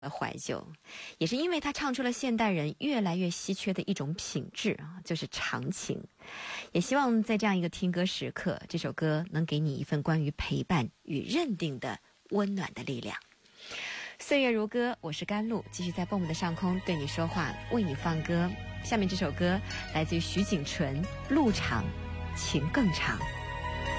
怀旧，也是因为他唱出了现代人越来越稀缺的一种品质啊，就是长情。也希望在这样一个听歌时刻，这首歌能给你一份关于陪伴与认定的温暖的力量。岁月如歌，我是甘露，继续在蹦蹦的上空对你说话，为你放歌。下面这首歌来自于徐锦纯，路长情更长。